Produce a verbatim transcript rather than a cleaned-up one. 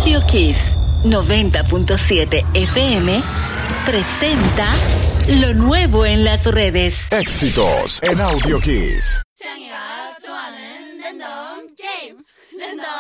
Radio Kiss noventa punto siete F M presenta lo nuevo en las redes. Éxitos en Audio Kiss.